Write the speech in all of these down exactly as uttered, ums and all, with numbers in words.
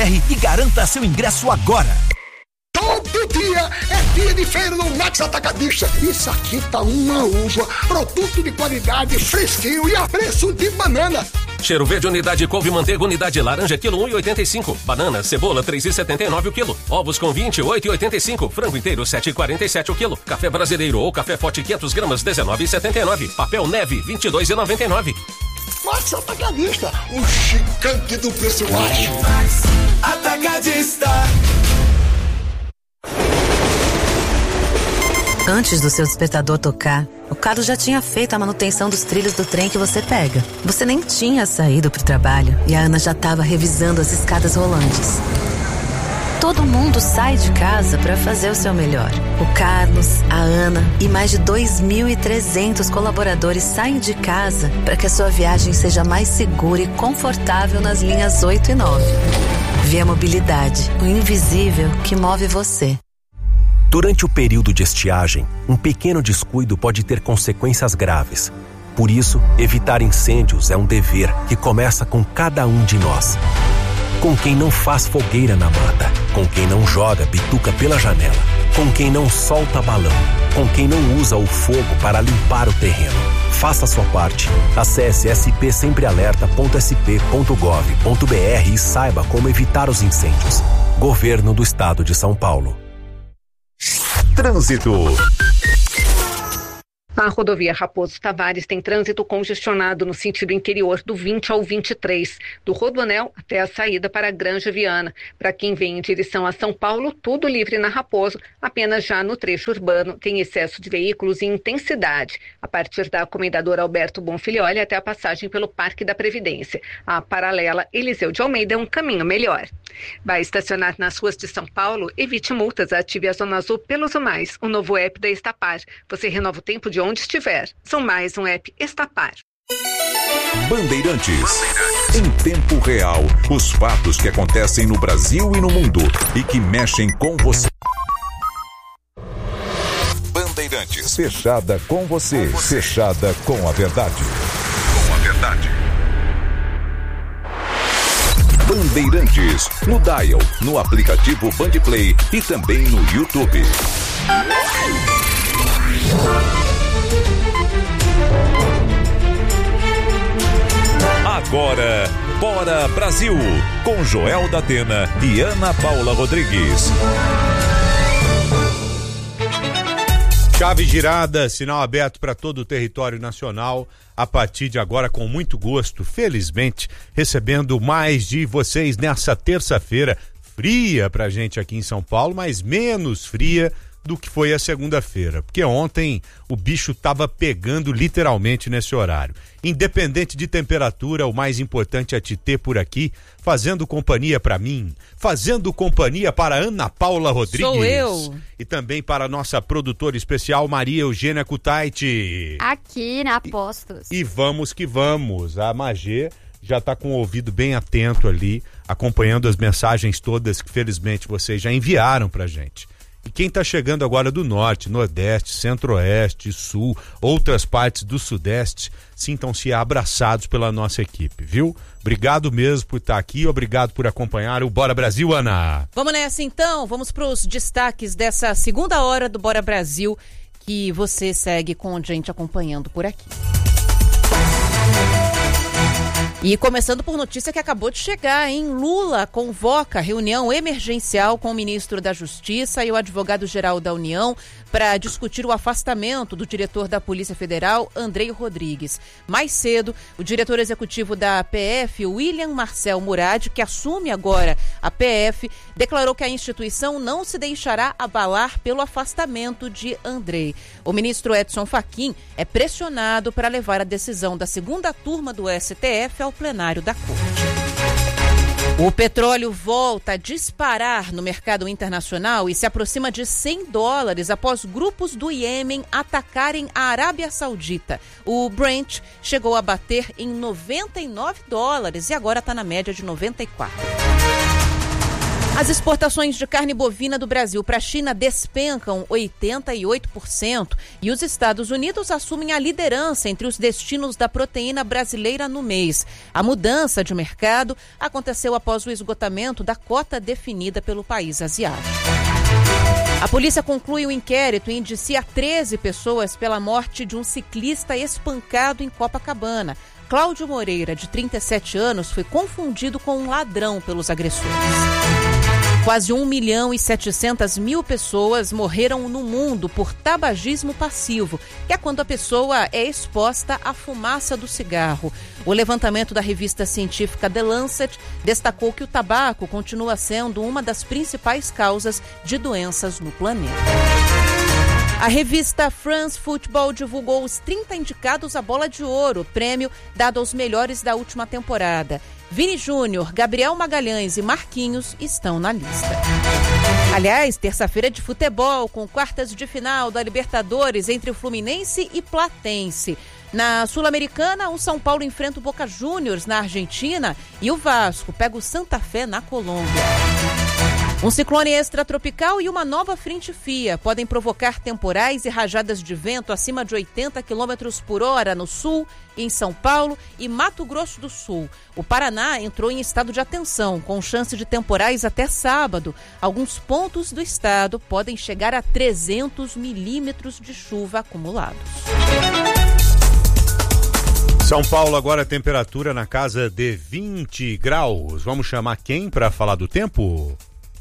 e garanta seu ingresso agora. Todo dia é dia de feira no Max Atacadista. Isso aqui tá uma uva, produto de qualidade, fresquinho e a preço de banana. Cheiro verde, unidade couve, manteiga, unidade laranja, quilo um e oitenta e cinco. Banana, cebola, três e setenta e nove o quilo. Ovos com vinte, oito e oitenta e cinco. Frango inteiro, sete e quarenta e sete o quilo. Café brasileiro ou café forte, quinhentas gramas, dezenove e setenta e nove. Papel neve, vinte e dois e noventa e nove. Max Atacadista, o gigante do preço baixo. Max Atacadista. Antes do seu despertador tocar, o Carlos já tinha feito a manutenção dos trilhos do trem que você pega. Você nem tinha saído pro trabalho e a Ana já estava revisando as escadas rolantes. Todo mundo sai de casa para fazer o seu melhor. O Carlos, a Ana e mais de dois mil e trezentos colaboradores saem de casa para que a sua viagem seja mais segura e confortável nas linhas oito e nove. Via Mobilidade, o invisível que move você. Durante o período de estiagem, um pequeno descuido pode ter consequências graves. Por isso, evitar incêndios é um dever que começa com cada um de nós. Com quem não faz fogueira na mata, com quem não joga bituca pela janela, com quem não solta balão, com quem não usa o fogo para limpar o terreno. Faça a sua parte. Acesse s p sempre alerta ponto s p ponto gov ponto b r e saiba como evitar os incêndios. Governo do Estado de São Paulo. Trânsito. A rodovia Raposo Tavares tem trânsito congestionado no sentido interior do vinte ao vinte e três, do Rodoanel até a saída para a Granja Viana. Para quem vem em direção a São Paulo, tudo livre na Raposo, apenas já no trecho urbano tem excesso de veículos e intensidade, a partir da Comendador Alberto Bonfilioli até a passagem pelo Parque da Previdência. A paralela Eliseu de Almeida é um caminho melhor. Vai estacionar nas ruas de São Paulo? Evite multas, ative a Zona Azul pelos mais, o novo app da Estapar. Você renova o tempo de onde estiver. São mais um app Estapar. Bandeirantes. Bandeirantes. Em tempo real, os fatos que acontecem no Brasil e no mundo e que mexem com você. Bandeirantes. Fechada com você. com você. Fechada com a verdade. Com a verdade. Bandeirantes. No Dial, no aplicativo Bandplay e também no YouTube. Agora, Bora Brasil, com Joel da Atena e Ana Paula Rodrigues. Chave girada, sinal aberto para todo o território nacional. A partir de agora, com muito gosto, felizmente, recebendo mais de vocês nessa terça-feira, fria pra gente aqui em São Paulo, mas menos fria do que foi a segunda-feira, porque ontem o bicho tava pegando literalmente nesse horário. Independente de temperatura, o mais importante é te ter por aqui, fazendo companhia para mim, fazendo companhia para Ana Paula Rodrigues. Sou eu. E também para a nossa produtora especial, Maria Eugênia Kutaiti. Aqui na Apostos. E vamos que vamos, a Magê já está com o ouvido bem atento ali, acompanhando as mensagens todas que felizmente vocês já enviaram pra gente. E quem está chegando agora do norte, nordeste, centro-oeste, sul, outras partes do sudeste, sintam-se abraçados pela nossa equipe, viu? Obrigado mesmo por estar aqui, obrigado por acompanhar o Bora Brasil, Ana. Vamos nessa então, vamos para os destaques dessa segunda hora do Bora Brasil, que você segue com a gente acompanhando por aqui. E começando por notícia que acabou de chegar, hein? Lula convoca reunião emergencial com o ministro da Justiça e o advogado-geral da União para discutir o afastamento do diretor da Polícia Federal, Andrei Rodrigues. Mais cedo, o diretor executivo da P F, William Marcel Murad, que assume agora a P F, declarou que a instituição não se deixará abalar pelo afastamento de Andrei. O ministro Edson Fachin é pressionado para levar a decisão da segunda turma do S T F ao plenário da Corte. O petróleo volta a disparar no mercado internacional e se aproxima de cem dólares após grupos do Iêmen atacarem a Arábia Saudita. O Brent chegou a bater em noventa e nove dólares e agora está na média de noventa e quatro. A As exportações de carne bovina do Brasil para a China despencam oitenta e oito por cento e os Estados Unidos assumem a liderança entre os destinos da proteína brasileira no mês. A mudança de mercado aconteceu após o esgotamento da cota definida pelo país asiático. A polícia conclui o inquérito e indicia treze pessoas pela morte de um ciclista espancado em Copacabana. Cláudio Moreira, de trinta e sete anos, foi confundido com um ladrão pelos agressores. Quase um milhão e setecentas mil pessoas morreram no mundo por tabagismo passivo, que é quando a pessoa é exposta à fumaça do cigarro. O levantamento da revista científica The Lancet destacou que o tabaco continua sendo uma das principais causas de doenças no planeta. A revista France Football divulgou os trinta indicados à Bola de Ouro, prêmio dado aos melhores da última temporada. Vini Júnior, Gabriel Magalhães e Marquinhos estão na lista. Aliás, terça-feira de futebol, com quartas de final da Libertadores entre o Fluminense e Platense. Na Sul-Americana, o São Paulo enfrenta o Boca Juniors na Argentina e o Vasco pega o Santa Fé na Colômbia. Um ciclone extratropical e uma nova frente fria podem provocar temporais e rajadas de vento acima de oitenta quilômetros por hora no sul, em São Paulo e Mato Grosso do Sul. O Paraná entrou em estado de atenção, com chance de temporais até sábado. Alguns pontos do estado podem chegar a trezentos milímetros de chuva acumulados. São Paulo agora temperatura na casa de vinte graus. Vamos chamar quem para falar do tempo?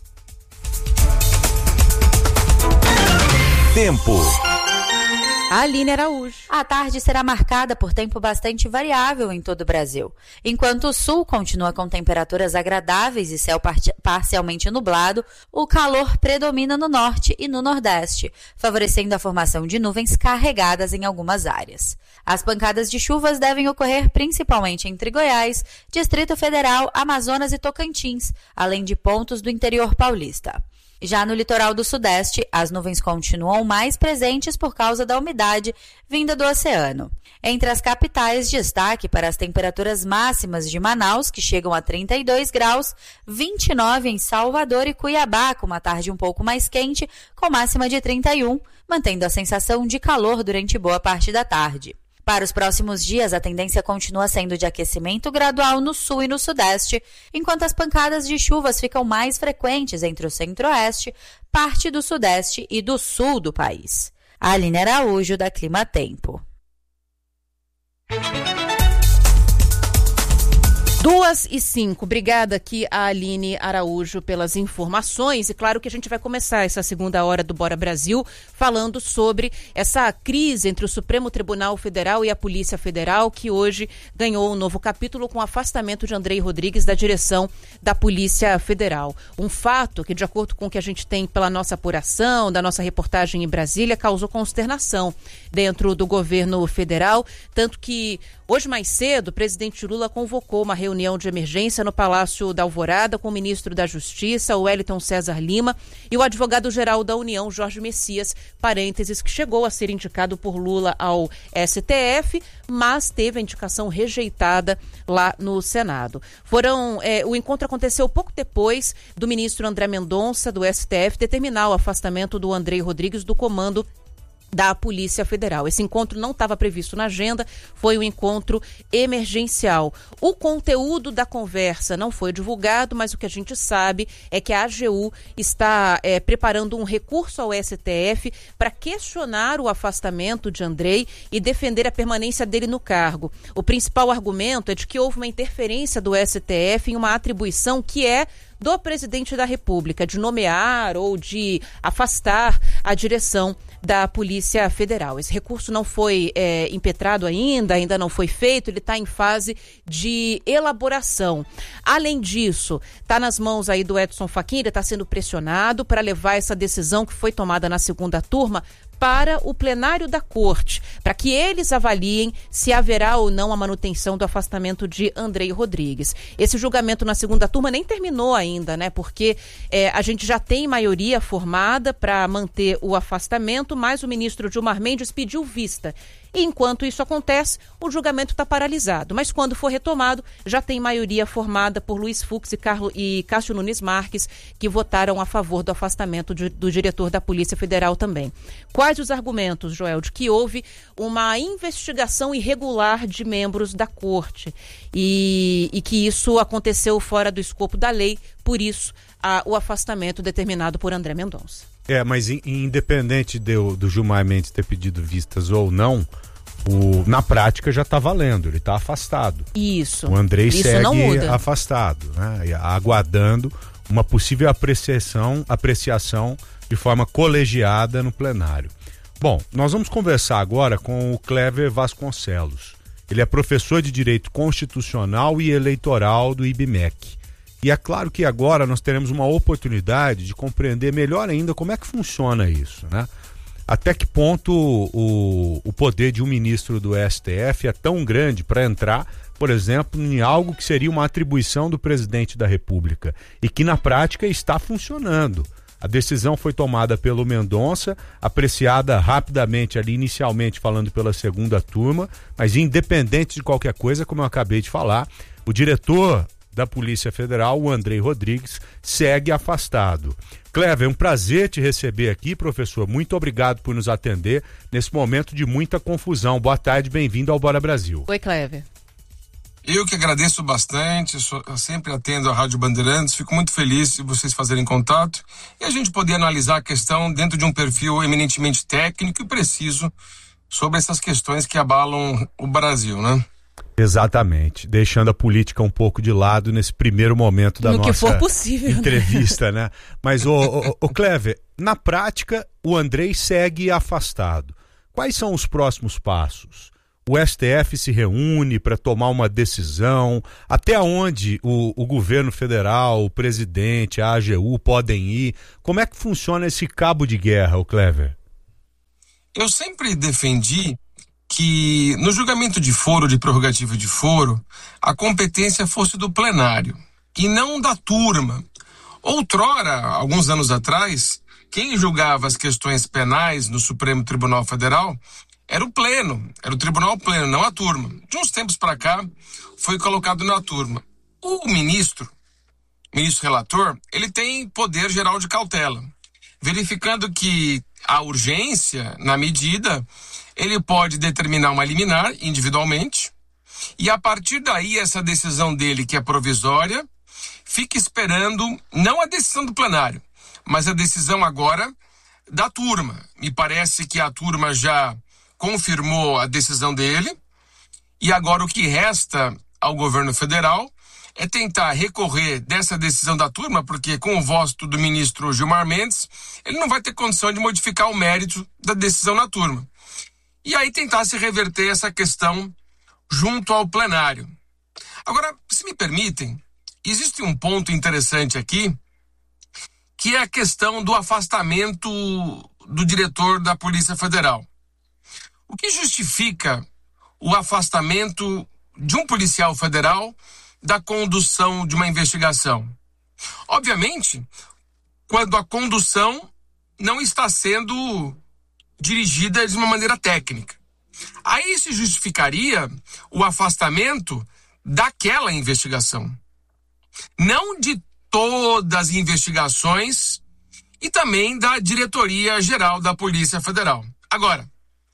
Tempo. Aline Araújo. A tarde será marcada por tempo bastante variável em todo o Brasil. Enquanto o sul continua com temperaturas agradáveis e céu par- parcialmente nublado, o calor predomina no norte e no nordeste, favorecendo a formação de nuvens carregadas em algumas áreas. As pancadas de chuvas devem ocorrer principalmente entre Goiás, Distrito Federal, Amazonas e Tocantins, além de pontos do interior paulista. Já no litoral do sudeste, as nuvens continuam mais presentes por causa da umidade vinda do oceano. Entre as capitais, destaque para as temperaturas máximas de Manaus, que chegam a trinta e dois graus, vinte e nove em Salvador e Cuiabá, com uma tarde um pouco mais quente, com máxima de trinta e um, mantendo a sensação de calor durante boa parte da tarde. Para os próximos dias, a tendência continua sendo de aquecimento gradual no sul e no sudeste, enquanto as pancadas de chuvas ficam mais frequentes entre o centro-oeste, parte do sudeste e do sul do país. Aline Araújo, da Clima Tempo. Duas e cinco. Obrigada aqui a Aline Araújo pelas informações. E claro que a gente vai começar essa segunda hora do Bora Brasil falando sobre essa crise entre o Supremo Tribunal Federal e a Polícia Federal, que hoje ganhou um novo capítulo com o afastamento de Andrei Rodrigues da direção da Polícia Federal. Um fato que, de acordo com o que a gente tem pela nossa apuração, da nossa reportagem em Brasília, causou consternação dentro do governo federal, tanto que hoje mais cedo o presidente Lula convocou uma reunião de emergência no Palácio da Alvorada com o ministro da Justiça, o Wellington César Lima, e o advogado-geral da União, Jorge Messias, parênteses, que chegou a ser indicado por Lula ao S T F, mas teve a indicação rejeitada lá no Senado. Foram, é, o encontro aconteceu pouco depois do ministro André Mendonça, do S T F, determinar o afastamento do Andrei Rodrigues do comando da Polícia Federal. Esse encontro não estava previsto na agenda, foi um encontro emergencial. O conteúdo da conversa não foi divulgado, mas o que a gente sabe é que a A G U está é, preparando um recurso ao S T F para questionar o afastamento de Andrei e defender a permanência dele no cargo. O principal argumento é de que houve uma interferência do S T F em uma atribuição que é do presidente da República, de nomear ou de afastar a direção da Polícia Federal. Esse recurso não foi é, impetrado ainda, ainda não foi feito, ele está em fase de elaboração. Além disso, está nas mãos aí do Edson Fachin, ele está sendo pressionado para levar essa decisão que foi tomada na segunda turma para o plenário da Corte, para que eles avaliem se haverá ou não a manutenção do afastamento de Andrei Rodrigues. Esse julgamento na segunda turma nem terminou ainda, né? Porque é, a gente já tem maioria formada para manter o afastamento, mas o ministro Gilmar Mendes pediu vista. E enquanto isso acontece, o julgamento está paralisado. Mas quando for retomado, já tem maioria formada por Luiz Fux e, Carlo, e Cássio Nunes Marques, que votaram a favor do afastamento de, do diretor da Polícia Federal também. Quais os argumentos, Joel? De que houve uma investigação irregular de membros da corte e, e que isso aconteceu fora do escopo da lei, por isso a, o afastamento determinado por André Mendonça. É, mas in, independente do, do Gilmar Mendes ter pedido vistas ou não, o, na prática já está valendo, ele está afastado. Isso. O Andrei isso segue não muda. afastado, né, aguardando uma possível apreciação, apreciação de forma colegiada no plenário. Bom, nós vamos conversar agora com o Clever Vasconcelos. Ele é professor de Direito Constitucional e Eleitoral do I B M E C. E é claro que agora nós teremos uma oportunidade de compreender melhor ainda como é que funciona isso, né? Até que ponto o, o poder de um ministro do S T F é tão grande para entrar, por exemplo, em algo que seria uma atribuição do presidente da República e que na prática está funcionando. A decisão foi tomada pelo Mendonça, apreciada rapidamente ali, inicialmente falando pela segunda turma, mas independente de qualquer coisa, como eu acabei de falar, o diretor da Polícia Federal, o Andrei Rodrigues, segue afastado. Clever, é um prazer te receber aqui, professor. Muito obrigado por nos atender nesse momento de muita confusão. Boa tarde, bem-vindo ao Bora Brasil. Oi, Clever. Eu que agradeço bastante, sou, eu sempre atendo a Rádio Bandeirantes, fico muito feliz de vocês fazerem contato e a gente poder analisar a questão dentro de um perfil eminentemente técnico e preciso sobre essas questões que abalam o Brasil, né? Exatamente, deixando a política um pouco de lado nesse primeiro momento da no nossa que for possível, entrevista, né? né? Mas, ô, ô, ô Clever, na prática, o Andrei segue afastado. Quais são os próximos passos? O S T F se reúne para tomar uma decisão? Até onde o, o governo federal, o presidente, a A G U podem ir? Como é que funciona esse cabo de guerra, o Clever? Eu sempre defendi que no julgamento de foro, de prerrogativa de foro, a competência fosse do plenário e não da turma. Outrora, alguns anos atrás, quem julgava as questões penais no Supremo Tribunal Federal era o pleno, era o tribunal pleno, não a turma. De uns tempos para cá, foi colocado na turma. O ministro, o ministro relator, ele tem poder geral de cautela. Verificando que a urgência, na medida, ele pode determinar uma liminar individualmente e a partir daí essa decisão dele, que é provisória, fica esperando não a decisão do plenário, mas a decisão agora da turma. Me parece que a turma já confirmou a decisão dele e agora o que resta ao governo federal é tentar recorrer dessa decisão da turma, porque com o voto do ministro Gilmar Mendes, ele não vai ter condição de modificar o mérito da decisão na turma. E aí tentar se reverter essa questão junto ao plenário. Agora, se me permitem, existe um ponto interessante aqui, que é a questão do afastamento do diretor da Polícia Federal. O que justifica o afastamento de um policial federal da condução de uma investigação? Obviamente, quando a condução não está sendo dirigida de uma maneira técnica. Aí se justificaria o afastamento daquela investigação. Não de todas as investigações e também da Diretoria Geral da Polícia Federal. Agora,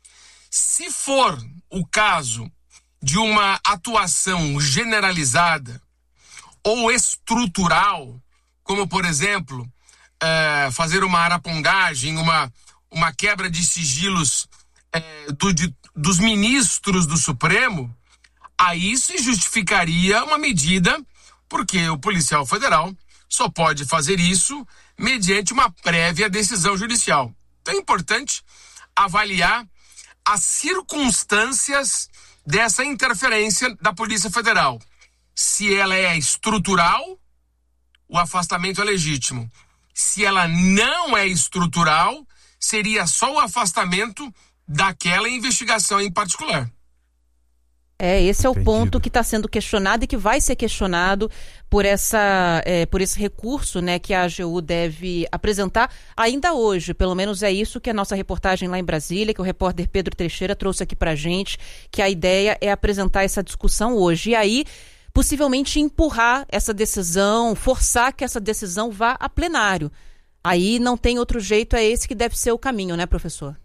se for o caso de uma atuação generalizada ou estrutural, como, por exemplo, é, fazer uma arapongagem, uma, uma quebra de sigilos é, do, de, dos ministros do Supremo, aí se justificaria uma medida, porque o policial federal só pode fazer isso mediante uma prévia decisão judicial. Então é importante avaliar as circunstâncias dessa interferência da Polícia Federal. Se ela é estrutural, o afastamento é legítimo. Se ela não é estrutural, seria só o afastamento daquela investigação em particular. É, esse é o Entendido. ponto que está sendo questionado e que vai ser questionado por, essa, é, por esse recurso, né, que a A G U deve apresentar ainda hoje. Pelo menos é isso que a nossa reportagem lá em Brasília, que o repórter Pedro Teixeira trouxe aqui pra gente, que a ideia é apresentar essa discussão hoje. E aí, possivelmente empurrar essa decisão, forçar que essa decisão vá a plenário. Aí não tem outro jeito, é esse que deve ser o caminho, né, professor?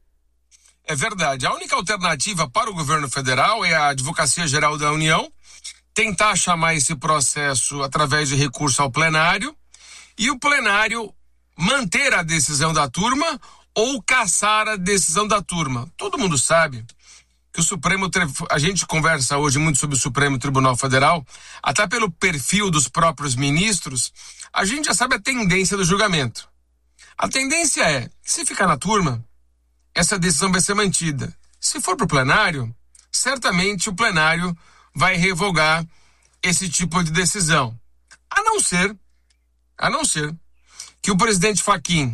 É verdade. A única alternativa para o governo federal é a Advocacia Geral da União tentar chamar esse processo através de recurso ao plenário e o plenário manter a decisão da turma ou cassar a decisão da turma. Todo mundo sabe que o Supremo, a gente conversa hoje muito sobre o Supremo Tribunal Federal, até pelo perfil dos próprios ministros, a gente já sabe a tendência do julgamento. A tendência é, se ficar na turma, essa decisão vai ser mantida. Se for para o plenário, certamente o plenário vai revogar esse tipo de decisão. A não ser, a não ser que o presidente Fachin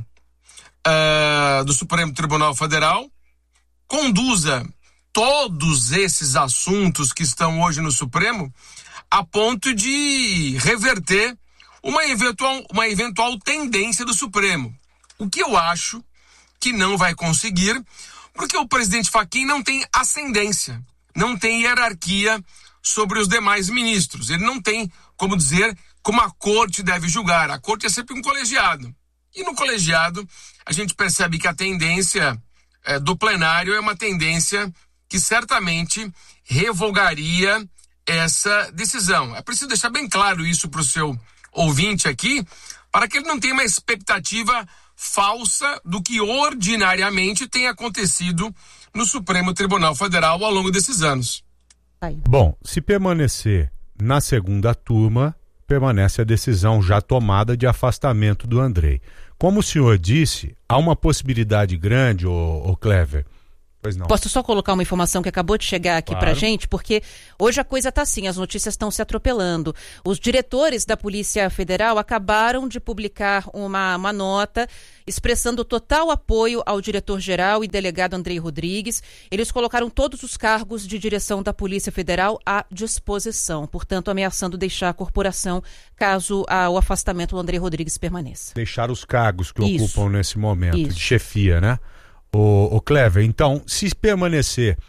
uh, do Supremo Tribunal Federal conduza todos esses assuntos que estão hoje no Supremo a ponto de reverter uma eventual, uma eventual tendência do Supremo. O que eu acho que não vai conseguir, porque o presidente Fachin não tem ascendência, não tem hierarquia sobre os demais ministros. Ele não tem como dizer como a corte deve julgar. A corte é sempre um colegiado. E no colegiado, a gente percebe que a tendência é, do plenário é uma tendência que certamente revogaria essa decisão. É preciso deixar bem claro isso para o seu ouvinte aqui, para que ele não tenha uma expectativa falsa do que ordinariamente tem acontecido no Supremo Tribunal Federal ao longo desses anos. Bom, se permanecer na segunda turma, permanece a decisão já tomada de afastamento do Andrei. Como o senhor disse, há uma possibilidade grande, ô, ô Clever. Pois não. Posso só colocar uma informação que acabou de chegar aqui Claro. pra gente, porque hoje a coisa tá assim, as notícias estão se atropelando. Os diretores da Polícia Federal acabaram de publicar uma, uma nota expressando total apoio ao diretor-geral e delegado Andrei Rodrigues. Eles colocaram todos os cargos de direção da Polícia Federal à disposição, portanto ameaçando deixar a corporação caso a, o afastamento do Andrei Rodrigues permaneça. Deixar os cargos que Isso. ocupam nesse momento Isso. de chefia, né? O, o Clever, então, se permanecer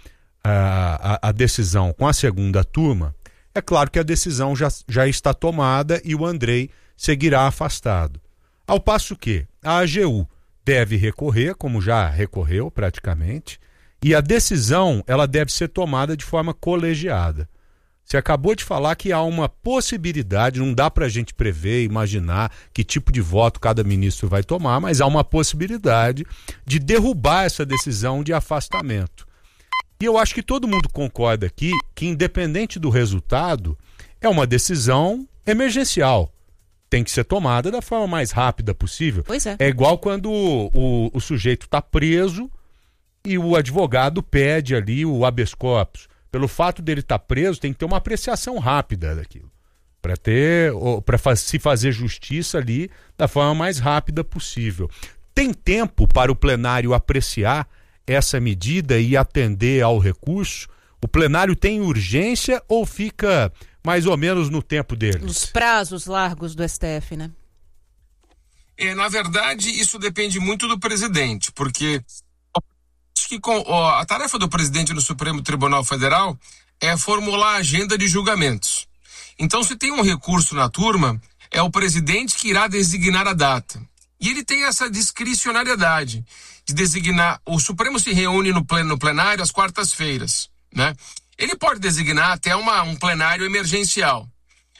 a, a, a decisão com a segunda turma, é claro que a decisão já, já está tomada e o Andrei seguirá afastado. Ao passo que a A G U deve recorrer, como já recorreu praticamente, e a decisão ela deve ser tomada de forma colegiada. Você acabou de falar que há uma possibilidade, não dá para a gente prever, imaginar que tipo de voto cada ministro vai tomar, mas há uma possibilidade de derrubar essa decisão de afastamento. E eu acho que todo mundo concorda aqui que, independente do resultado, é uma decisão emergencial. Tem que ser tomada da forma mais rápida possível. Pois é. É igual quando o, o, o sujeito está preso e o advogado pede ali o habeas corpus. Pelo fato dele estar preso, tem que ter uma apreciação rápida daquilo. Para ter, para se fazer justiça ali da forma mais rápida possível. Tem tempo para o plenário apreciar essa medida e atender ao recurso? O plenário tem urgência ou fica mais ou menos no tempo deles? Nos prazos largos do S T F, né? É, na verdade, isso depende muito do presidente, porque acho que com, ó, a tarefa do presidente no Supremo Tribunal Federal é formular a agenda de julgamentos. Então, se tem um recurso na turma, é o presidente que irá designar a data. E ele tem essa discricionariedade de designar. O Supremo se reúne no, plen, no plenário às quartas-feiras, né? Ele pode designar até uma, um plenário emergencial.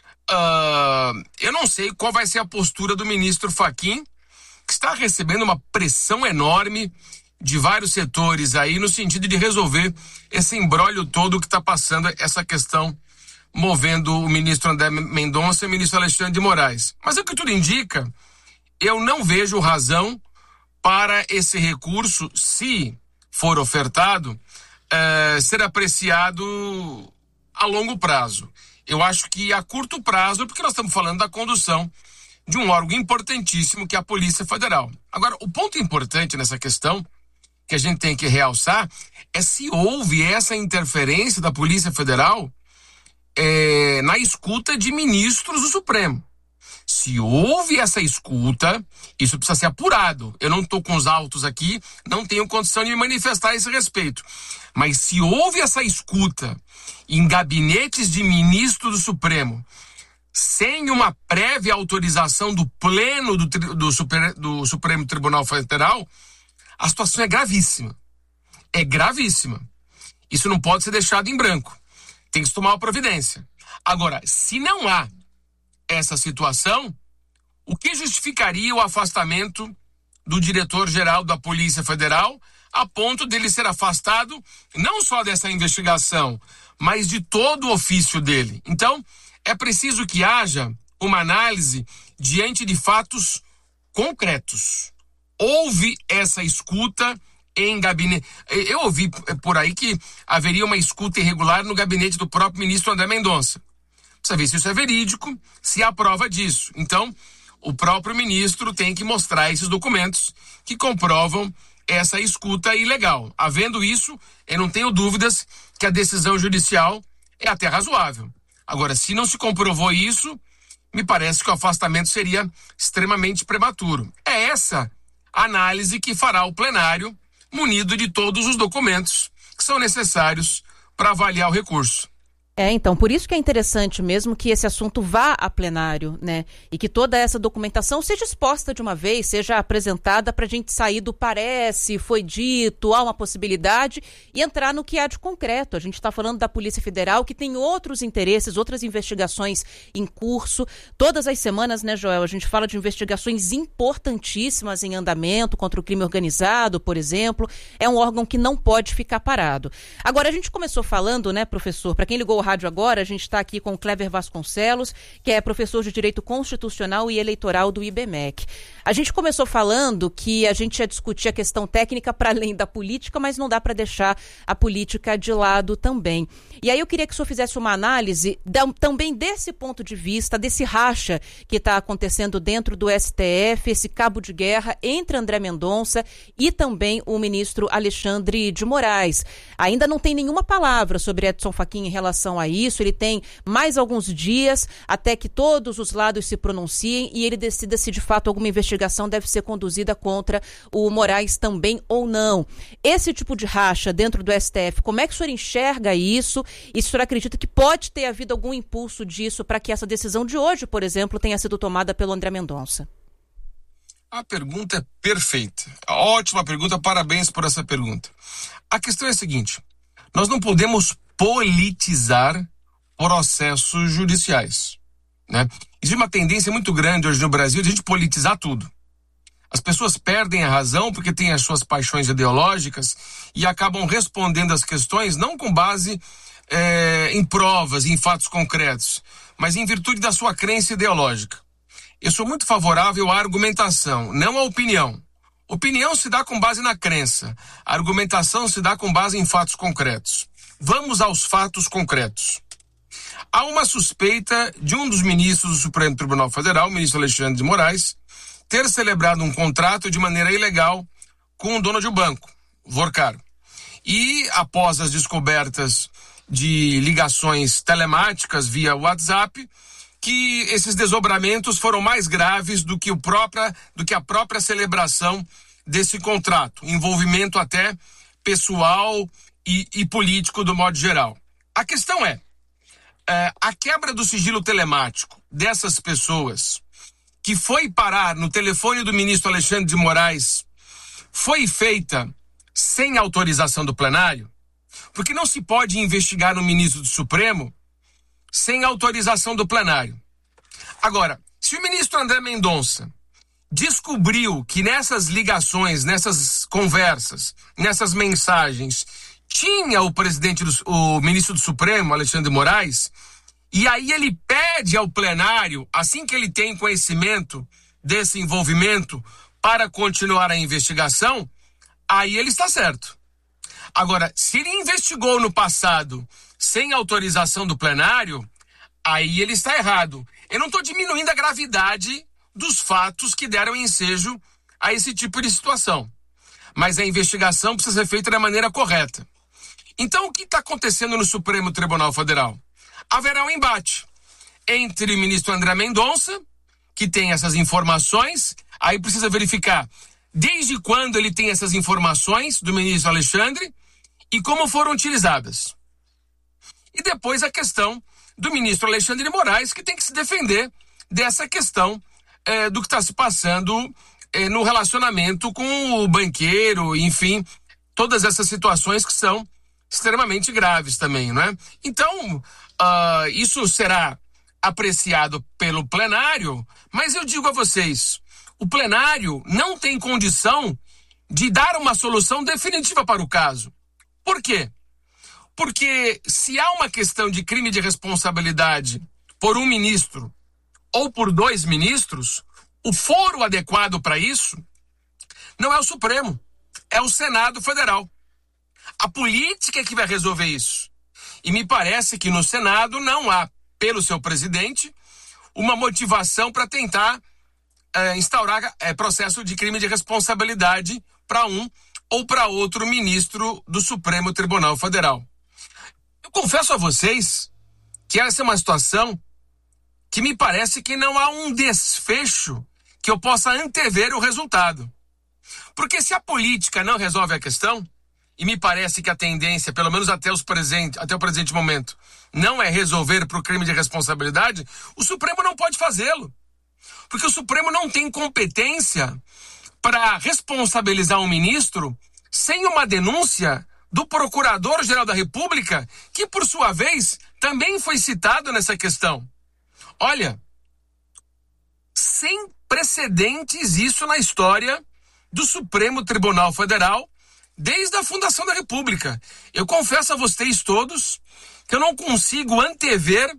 Uh, eu não sei qual vai ser a postura do ministro Fachin, que está recebendo uma pressão enorme de vários setores aí no sentido de resolver esse imbróglio todo que está passando, essa questão movendo o ministro André Mendonça e o ministro Alexandre de Moraes. Mas o que tudo indica, eu não vejo razão para esse recurso, se for ofertado, é, ser apreciado a longo prazo. Eu acho que a curto prazo, porque nós estamos falando da condução de um órgão importantíssimo que é a Polícia Federal. Agora, o ponto importante nessa questão que a gente tem que realçar é se houve essa interferência da Polícia Federal é, na escuta de ministros do Supremo. Se houve essa escuta, isso precisa ser apurado. Eu não estou com os autos aqui, não tenho condição de me manifestar a esse respeito. Mas se houve essa escuta em gabinetes de ministro do Supremo, sem uma prévia autorização do pleno do, do, Super, do Supremo Tribunal Federal, a situação é gravíssima. É gravíssima. Isso não pode ser deixado em branco. Tem que se tomar uma providência. Agora, se não há essa situação, o que justificaria o afastamento do diretor-geral da Polícia Federal a ponto dele ser afastado não só dessa investigação, mas de todo o ofício dele? Então, é preciso que haja uma análise diante de fatos concretos. Houve essa escuta em gabinete. Eu ouvi por aí que haveria uma escuta irregular no gabinete do próprio ministro André Mendonça. Precisa ver se isso é verídico, se há prova disso. Então, o próprio ministro tem que mostrar esses documentos que comprovam essa escuta ilegal. Havendo isso, eu não tenho dúvidas que a decisão judicial é até razoável. Agora, se não se comprovou isso, me parece que o afastamento seria extremamente prematuro. É essa análise que fará o plenário, munido de todos os documentos que são necessários para avaliar o recurso. É, então, por isso que é interessante mesmo que esse assunto vá a plenário, né? E que toda essa documentação seja exposta de uma vez, seja apresentada para a gente sair do parece, foi dito, há uma possibilidade e entrar no que há de concreto. A gente está falando da Polícia Federal, que tem outros interesses, outras investigações em curso. Todas as semanas, né, Joel, a gente fala de investigações importantíssimas em andamento contra o crime organizado, por exemplo. É um órgão que não pode ficar parado. Agora, a gente começou falando, né, professor, para quem ligou o rádio agora, a gente está aqui com o Clever Vasconcelos, que é professor de Direito Constitucional e Eleitoral do I B M E C. A gente começou falando que a gente ia discutir a questão técnica para além da política, mas não dá para deixar a política de lado também. E aí eu queria que o senhor fizesse uma análise da, também desse ponto de vista, desse racha que está acontecendo dentro do S T F, esse cabo de guerra entre André Mendonça e também o ministro Alexandre de Moraes. Ainda não tem nenhuma palavra sobre Edson Fachin em relação a isso, ele tem mais alguns dias até que todos os lados se pronunciem e ele decida se de fato alguma investigação deve ser conduzida contra o Moraes também ou não. Esse tipo de racha dentro do S T F, como é que o senhor enxerga isso e o senhor acredita que pode ter havido algum impulso disso para que essa decisão de hoje, por exemplo, tenha sido tomada pelo André Mendonça? A pergunta é perfeita. Ótima pergunta, parabéns por essa pergunta. A questão é a seguinte, nós não podemos politizar processos judiciais, né? Existe uma tendência muito grande hoje no Brasil de a gente politizar tudo. As pessoas perdem a razão porque têm as suas paixões ideológicas e acabam respondendo as questões não com base é, em provas, em fatos concretos, mas em virtude da sua crença ideológica. Eu sou muito favorável à argumentação, não à opinião. Opinião se dá com base na crença, a argumentação se dá com base em fatos concretos. Vamos aos fatos concretos. Há uma suspeita de um dos ministros do Supremo Tribunal Federal, o ministro Alexandre de Moraes, ter celebrado um contrato de maneira ilegal com o dono de um banco, Vorcaro. E, após as descobertas de ligações telemáticas via WhatsApp, que esses desdobramentos foram mais graves do que, o própria, do que a própria celebração desse contrato, envolvimento até pessoal e, e político do modo geral. A questão é, é, a quebra do sigilo telemático dessas pessoas que foi parar no telefone do ministro Alexandre de Moraes foi feita sem autorização do plenário? Porque não se pode investigar um ministro do Supremo sem autorização do plenário. Agora, se o ministro André Mendonça descobriu que nessas ligações, nessas conversas, nessas mensagens, tinha o presidente, do, o ministro do Supremo, Alexandre de Moraes, e aí ele pede ao plenário, assim que ele tem conhecimento desse envolvimento, para continuar a investigação, aí ele está certo. Agora, se ele investigou no passado sem autorização do plenário, aí ele está errado. Eu não estou diminuindo a gravidade dos fatos que deram ensejo a esse tipo de situação. mas a investigação precisa ser feita da maneira correta. Então, o que está acontecendo no Supremo Tribunal Federal? Haverá um embate entre o ministro André Mendonça, que tem essas informações, aí precisa verificar desde quando ele tem essas informações do ministro Alexandre e como foram utilizadas. E depois a questão do ministro Alexandre de Moraes, que tem que se defender dessa questão é, do que está se passando é, no relacionamento com o banqueiro, enfim, todas essas situações que são extremamente graves também, não é? Então, uh, isso será apreciado pelo plenário, mas eu digo a vocês, o plenário não tem condição de dar uma solução definitiva para o caso. Por quê? Porque se há uma questão de crime de responsabilidade por um ministro ou por dois ministros, o foro adequado para isso não é o Supremo, é o Senado Federal. A política é que vai resolver isso. E me parece que no Senado não há, pelo seu presidente, uma motivação para tentar é, instaurar é, processo de crime de responsabilidade para um ou para outro ministro do Supremo Tribunal Federal. Eu confesso a vocês que essa é uma situação que me parece que não há um desfecho que eu possa antever o resultado. Porque se a política não resolve a questão, e me parece que a tendência, pelo menos até, os presente, até o presente momento, não é resolver para o crime de responsabilidade, o Supremo não pode fazê-lo. Porque o Supremo não tem competência para responsabilizar um ministro sem uma denúncia do Procurador-Geral da República, que, por sua vez, também foi citado nessa questão. Olha, sem precedentes isso na história do Supremo Tribunal Federal, desde a fundação da República. Eu confesso a vocês todos que eu não consigo antever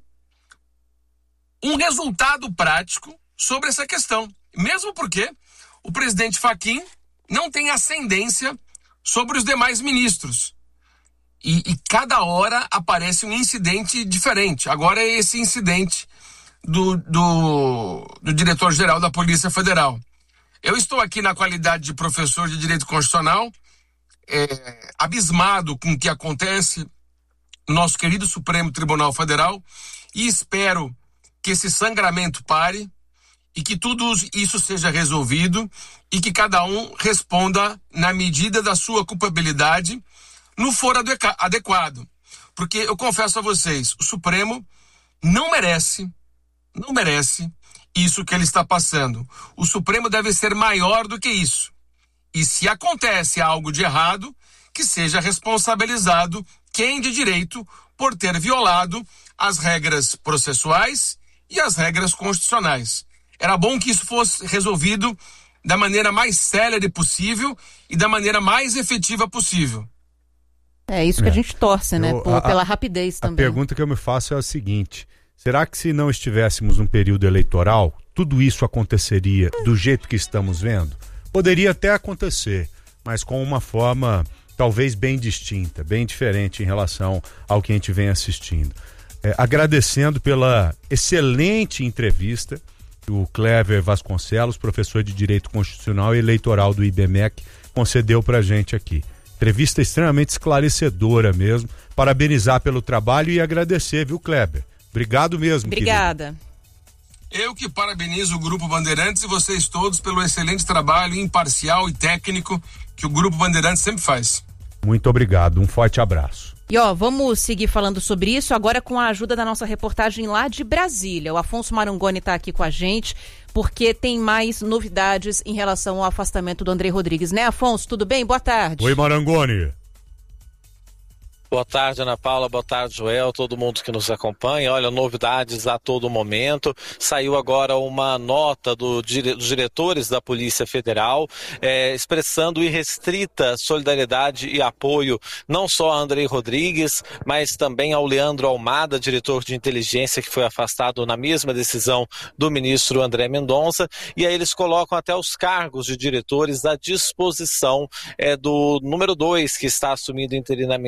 um resultado prático sobre essa questão. Mesmo porque o presidente Fachin não tem ascendência sobre os demais ministros. E, e cada hora aparece um incidente diferente. Agora é esse incidente do, do, do diretor-geral da Polícia Federal. Eu estou aqui na qualidade de professor de Direito Constitucional, é, abismado com o que acontece no nosso querido Supremo Tribunal Federal, e espero que esse sangramento pare e que tudo isso seja resolvido e que cada um responda na medida da sua culpabilidade no foro adequado. Porque eu confesso a vocês, o Supremo não merece, não merece isso que ele está passando. O Supremo deve ser maior do que isso. E se acontece algo de errado, que seja responsabilizado quem de direito por ter violado as regras processuais e as regras constitucionais. Era bom que isso fosse resolvido da maneira mais célere possível e da maneira mais efetiva possível. É isso que é. a gente torce, né? Eu, Por, a, pela rapidez também. A pergunta que eu me faço é a seguinte: será que se não estivéssemos num período eleitoral, tudo isso aconteceria do jeito que estamos vendo? Poderia até acontecer, mas com uma forma talvez bem distinta, bem diferente em relação ao que a gente vem assistindo. É, agradecendo pela excelente entrevista o Clever Vasconcelos, professor de Direito Constitucional e Eleitoral do I B M E C, concedeu pra gente aqui. Entrevista extremamente esclarecedora mesmo. Parabenizar pelo trabalho e agradecer, viu, Kleber? Obrigado mesmo, Obrigada. Querido. Eu que parabenizo o Grupo Bandeirantes e vocês todos pelo excelente trabalho imparcial e técnico que o Grupo Bandeirantes sempre faz. Muito obrigado, um forte abraço. E ó, vamos seguir falando sobre isso agora com a ajuda da nossa reportagem lá de Brasília. O Afonso Marangoni está aqui com a gente porque tem mais novidades em relação ao afastamento do André Rodrigues, né, Afonso? Tudo bem? Boa tarde. Oi, Marangoni. Boa tarde, Ana Paula, boa tarde, Joel, todo mundo que nos acompanha. Olha, novidades a todo momento. Saiu agora uma nota do, dos diretores da Polícia Federal é, expressando irrestrita solidariedade e apoio não só a André Rodrigues, mas também ao Leandro Almada, diretor de inteligência, que foi afastado na mesma decisão do ministro André Mendonça. E aí eles colocam até os cargos de diretores à disposição é, do número dois, que está assumindo interinamente agora,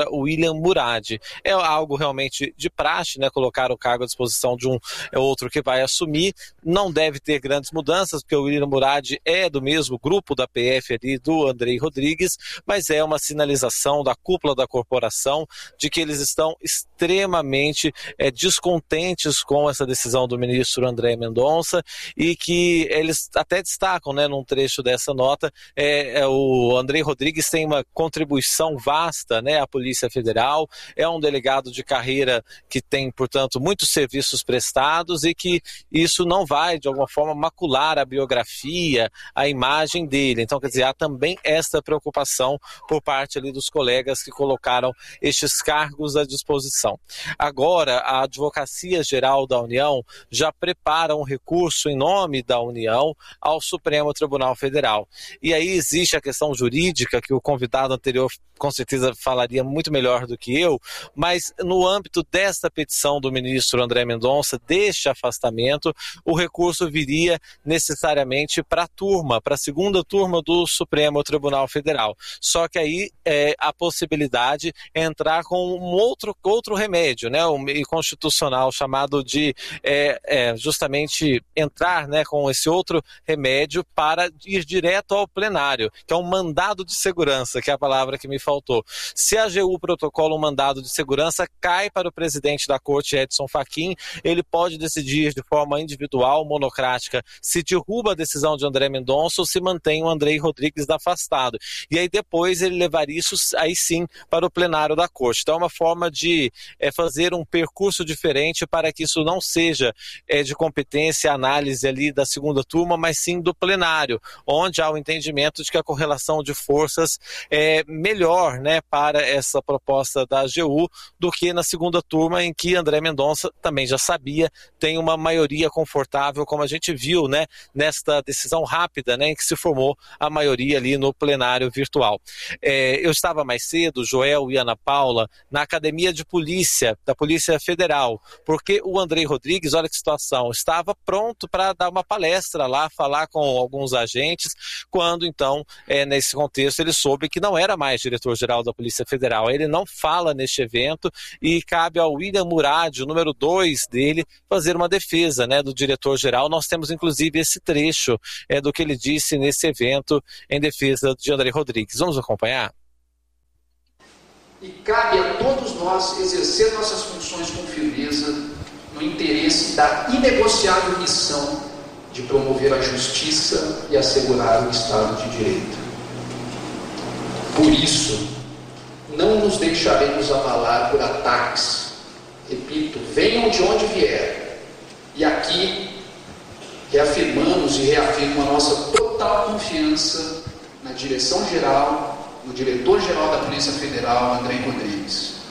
agora o William Murad. É algo realmente de praxe, né, colocar o cargo à disposição de um é outro que vai assumir. Não deve ter grandes mudanças, porque o William Murad é do mesmo grupo da P F ali, do Andrei Rodrigues, mas é uma sinalização da cúpula da corporação de que eles estão extremamente é, descontentes com essa decisão do ministro André Mendonça e que eles até destacam, né, num trecho dessa nota, é, é, o Andrei Rodrigues tem uma contribuição vasta, né, à Polícia Federal, é um delegado de carreira que tem, portanto, muitos serviços prestados e que isso não vai, de alguma forma, macular a biografia, a imagem dele. Então, quer dizer, há também esta preocupação por parte ali dos colegas que colocaram estes cargos à disposição. Agora, a Advocacia Geral da União já prepara um recurso em nome da União ao Supremo Tribunal Federal. E aí existe a questão jurídica que o convidado anterior com certeza falaria muito melhor do que eu, mas no âmbito desta petição do ministro André Mendonça, deste afastamento, o recurso viria necessariamente para a turma, para a segunda turma do Supremo Tribunal Federal. Só que aí é, a possibilidade é entrar com um outro, outro remédio, né, um meio constitucional chamado de é, é, justamente entrar, né, com esse outro remédio para ir direto ao plenário, que é um mandado de segurança, que é a palavra que me faltou. Se a AGU protocola um mandado de segurança, cai para o presidente da corte, Edson Fachin, ele pode decidir de forma individual, monocrática, se derruba a decisão de André Mendonça ou se mantém o Andrei Rodrigues afastado. E aí depois ele levaria isso, aí sim, para o plenário da corte. Então é uma forma de é, fazer um percurso diferente para que isso não seja é, de competência, análise ali da segunda turma, mas sim do plenário, onde há o entendimento de que a correlação de forças é melhor, né, para essa proposta da A G U do que na segunda turma, em que André Mendonça também já sabia, tem uma maioria confortável, como a gente viu, né, nesta decisão rápida, né, em que se formou a maioria ali no plenário virtual. É, eu estava mais cedo, Joel e Ana Paula, na Academia de Polícia, da Polícia Federal, porque o Andrei Rodrigues, olha que situação, estava pronto para dar uma palestra lá, falar com alguns agentes, quando então, é, nesse contexto, ele soube que não era mais diretor-geral da Polícia Federal. Ele não fala neste evento e cabe ao William Murad, o número dois dele, fazer uma defesa, né, do diretor-geral. Nós temos inclusive esse trecho é, do que ele disse nesse evento em defesa de André Rodrigues. Vamos acompanhar? E cabe a todos nós exercer nossas funções com firmeza no interesse da inegociável missão de promover a justiça e assegurar o Estado de Direito. Por isso, não nos deixaremos abalar por ataques. Repito, venham de onde vier. E aqui reafirmamos e reafirmo a nossa total confiança na direção-geral, no diretor-geral da Polícia Federal, Andrei Rodrigues.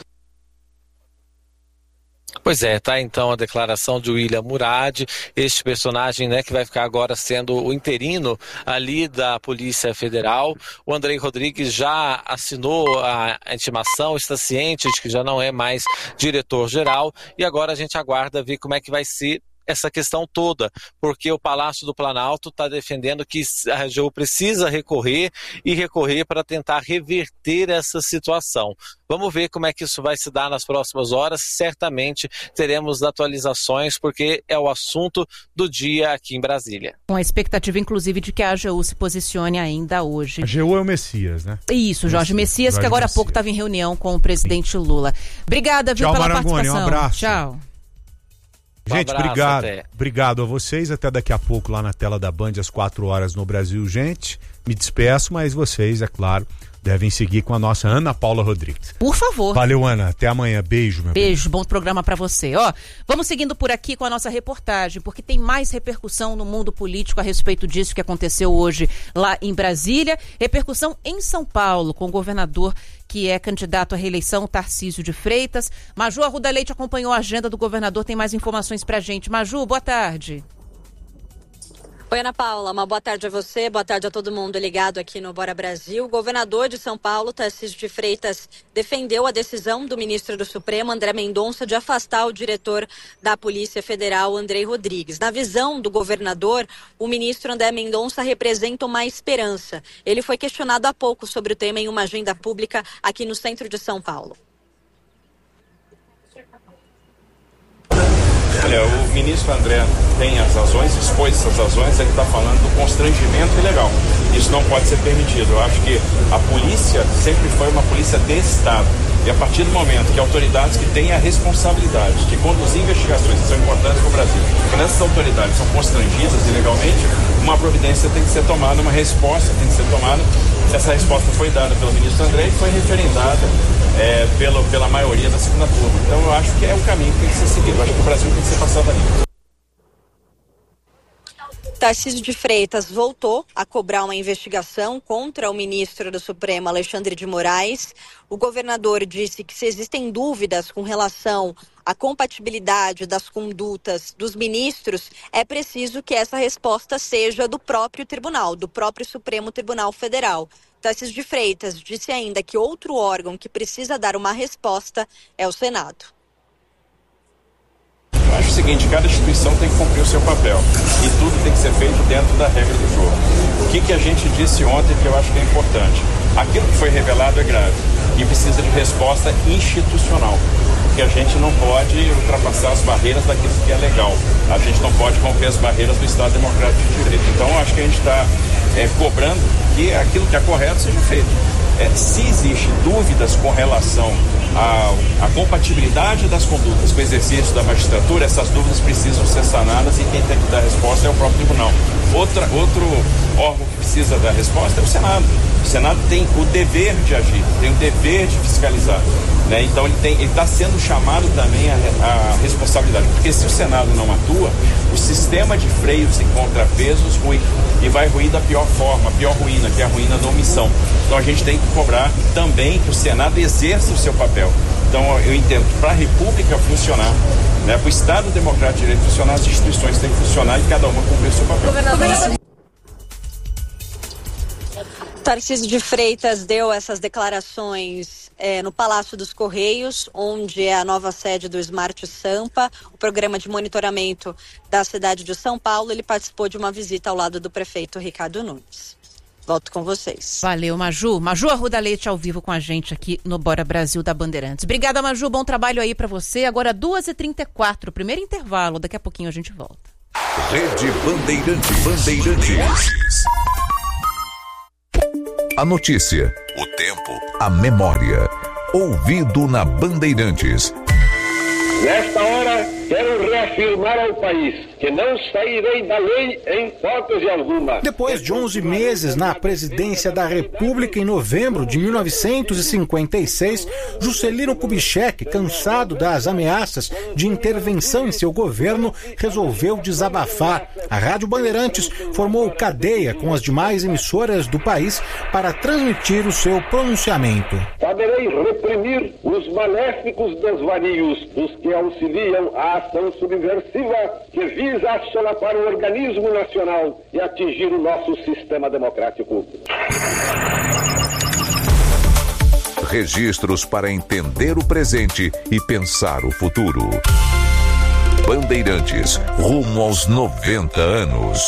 Pois é, tá então a declaração de William Murad, este personagem, né, que vai ficar agora sendo o interino ali da Polícia Federal. O Andrei Rodrigues já assinou a intimação, está ciente de que já não é mais diretor-geral e agora a gente aguarda ver como é que vai ser essa questão toda, porque o Palácio do Planalto está defendendo que a A G U precisa recorrer e recorrer para tentar reverter essa situação. Vamos ver como é que isso vai se dar nas próximas horas. Certamente teremos atualizações, porque é o assunto do dia aqui em Brasília. Com a expectativa, inclusive, de que a A G U se posicione ainda hoje. A A G U é o Messias, né? Isso, Jorge Messias, Jorge que agora Messias. há pouco estava em reunião com o presidente Lula. Obrigada, viu, Tchau, pela Marangoni, participação. um abraço. Tchau. Gente, Um abraço, obrigado. até. Obrigado a vocês. Até daqui a pouco lá na tela da Band, às quatro horas no Brasil. Gente, me despeço, mas vocês, é claro, devem seguir com a nossa Ana Paula Rodrigues. Por favor. Valeu, Ana. Até amanhã. Beijo, meu Beijo, bom programa pra você. Ó, vamos seguindo por aqui com a nossa reportagem, porque tem mais repercussão no mundo político a respeito disso que aconteceu hoje lá em Brasília. Repercussão em São Paulo, com o governador que é candidato à reeleição, Tarcísio de Freitas. Maju Arruda Leite acompanhou a agenda do governador, tem mais informações pra gente. Maju, boa tarde. Oi, Ana Paula, uma boa tarde a você, boa tarde a todo mundo ligado aqui no Bora Brasil. O governador de São Paulo, Tarcísio de Freitas, defendeu a decisão do ministro do Supremo, André Mendonça, de afastar o diretor da Polícia Federal, Andrei Rodrigues. Na visão do governador, o ministro André Mendonça representa uma esperança. Ele foi questionado há pouco sobre o tema em uma agenda pública aqui no centro de São Paulo. Olha, o ministro André tem as razões, expôs essas razões, ele está falando do constrangimento ilegal. Isso não pode ser permitido. Eu acho que a polícia sempre foi uma polícia de Estado. E a partir do momento que autoridades que têm a responsabilidade de conduzir investigações que são importantes para o Brasil, quando essas autoridades são constrangidas ilegalmente, uma providência tem que ser tomada, uma resposta tem que ser tomada. Essa resposta foi dada pelo ministro André e foi referendada é, pela, pela maioria da segunda turma. Então eu acho que é o caminho que tem que ser seguido. Eu acho que o Brasil tem que ser passado ali. Tarcísio de Freitas voltou a cobrar uma investigação contra o ministro do Supremo, Alexandre de Moraes. O governador disse que se existem dúvidas com relação à compatibilidade das condutas dos ministros, é preciso que essa resposta seja do próprio tribunal, do próprio Supremo Tribunal Federal. Tarcísio de Freitas disse ainda que outro órgão que precisa dar uma resposta é o Senado. Eu acho o seguinte, cada instituição tem que cumprir o seu papel e tudo tem que ser feito dentro da regra do jogo. O que, que a gente disse ontem que eu acho que é importante? Aquilo que foi revelado é grave e precisa de resposta institucional, porque a gente não pode ultrapassar as barreiras daquilo que é legal. A gente não pode romper as barreiras do Estado Democrático de Direito. Então, eu acho que a gente está é, cobrando que aquilo que é correto seja feito. É, se existem dúvidas com relação à, à compatibilidade das condutas com o exercício da magistratura, essas dúvidas precisam ser sanadas e quem tem que dar a resposta é o próprio tribunal. Outra, outro órgão que precisa dar a resposta é o Senado. O Senado tem o dever de agir, tem o dever de fiscalizar, né? Então ele está sendo chamado também a, a responsabilidade, porque se o Senado não atua, o sistema de freios e contrapesos rui e vai ruir da pior forma, a pior ruína, que é a ruína da omissão. Então a gente tem que cobrar também que o Senado exerça o seu papel. Então eu entendo que para a República funcionar, né, para o Estado Democrático de Direito funcionar, as instituições têm que funcionar e cada uma cumprir o seu papel. Governador. Tarcísio de Freitas deu essas declarações é, no Palácio dos Correios, onde é a nova sede do Smart Sampa, o programa de monitoramento da cidade de São Paulo. Ele participou de uma visita ao lado do prefeito Ricardo Nunes. Volto com vocês. Valeu, Maju. Maju Arruda Leite ao vivo com a gente aqui no Bora Brasil da Bandeirantes. Obrigada, Maju. Bom trabalho aí pra você. Agora duas e trinta e quatro, primeiro intervalo. Daqui a pouquinho a gente volta. Rede Bandeirantes. Bandeirantes. A notícia, o tempo, a memória. Ouvido na Bandeirantes. Nesta hora, quero reafirmar ao país que não sairei da lei em hipótese alguma. Depois de onze meses na presidência da República, em novembro de mil novecentos e cinquenta e seis, Juscelino Kubitschek, cansado das ameaças de intervenção em seu governo, resolveu desabafar. A Rádio Bandeirantes formou cadeia com as demais emissoras do país para transmitir o seu pronunciamento. Saberei reprimir os maléficos desvarios dos que auxiliam a ação subversiva que visa assolapar o organismo nacional e atingir o nosso sistema democrático. Registros para entender o presente e pensar o futuro. Bandeirantes, rumo aos noventa anos.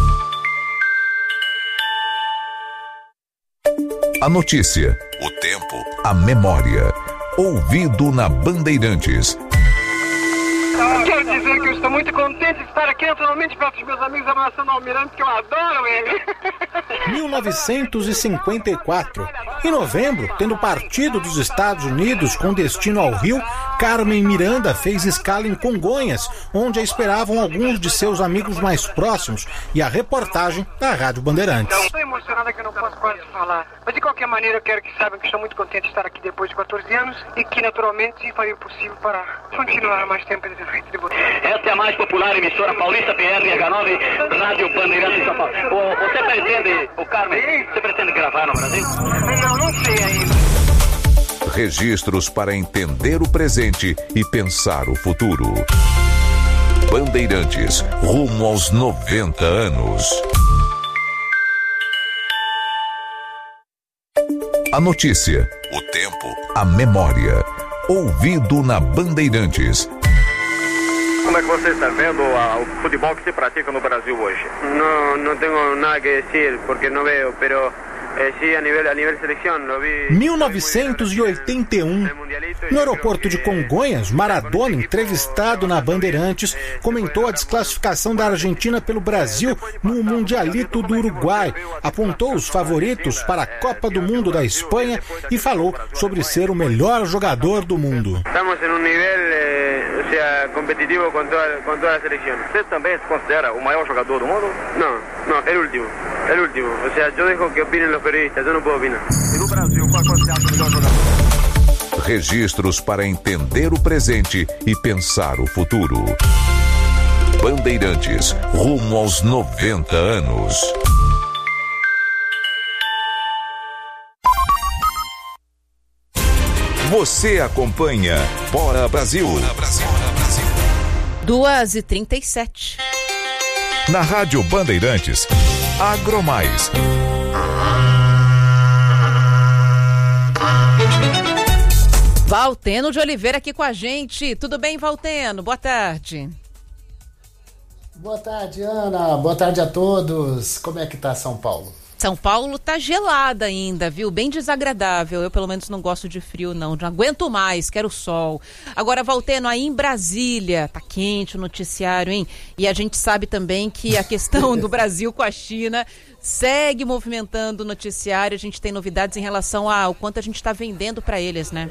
A notícia, o tempo, a memória. Ouvido na Bandeirantes. Quero dizer que eu estou muito contente de estar aqui naturalmente perto dos meus amigos abraçando o Almirante, que eu adoro ele. mil novecentos e cinquenta e quatro. Em novembro, tendo partido dos Estados Unidos com destino ao Rio, Carmen Miranda fez escala em Congonhas, onde a esperavam alguns de seus amigos mais próximos, e a reportagem da Rádio Bandeirantes. Estou emocionada que eu não posso quase falar, mas de qualquer maneira eu quero que saibam que estou muito contente de estar aqui depois de quatorze anos e que naturalmente farei o possível para continuar mais tempo de frente de você. Esta é a mais popular emissora paulista, P R H nove, Rádio Bandeirantes de São Paulo. O, você pretende, o Carmen, você pretende gravar no Brasil? Não, não sei ainda. Registros para entender o presente e pensar o futuro. Bandeirantes, rumo aos noventa anos. A notícia, o tempo, a memória. Ouvido na Bandeirantes. Como é que você está vendo a, o futebol que se pratica no Brasil hoje? Não, não tenho nada que dizer, porque não vejo, pero eh, sí, a nível, a nível seleção, não vi... mil novecentos e oitenta e um. No aeroporto de Congonhas, Maradona, entrevistado na Bandeirantes, comentou a desclassificação da Argentina pelo Brasil no Mundialito do Uruguai, apontou os favoritos para a Copa do Mundo da Espanha e falou sobre ser o melhor jogador do mundo. Estamos em um nível, eh, ou seja, competitivo com toda, com toda a seleção. Você também se considera o maior jogador do mundo? Não, não, é o último, é o último. Ou seja, eu deixo que opinem os periodistas, eu não posso opinar. E no Brasil, qual você acha o melhor jogador? Registros para entender o presente e pensar o futuro. Bandeirantes, rumo aos noventa anos. Você acompanha Bora Brasil. duas e trinta e sete. Na Rádio Bandeirantes, Agromais. Valteno de Oliveira aqui com a gente. Tudo bem, Valteno? Boa tarde. Boa tarde, Ana. Boa tarde a todos. Como é que tá São Paulo? São Paulo tá gelada ainda, viu? Bem desagradável. Eu, pelo menos, não gosto de frio, não. Não aguento mais, quero sol. Agora, Valteno, aí em Brasília, tá quente o noticiário, hein? E a gente sabe também que a questão do Brasil com a China segue movimentando o noticiário. A gente tem novidades em relação ao quanto a gente está vendendo para eles, né?